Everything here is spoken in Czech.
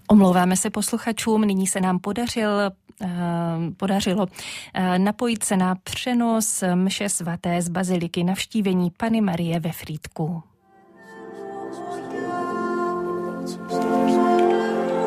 Omlouváme se posluchačům, nyní se nám podařilo napojit se na přenos mše svaté z baziliky Navštívení Panny Marie ve Frýdku.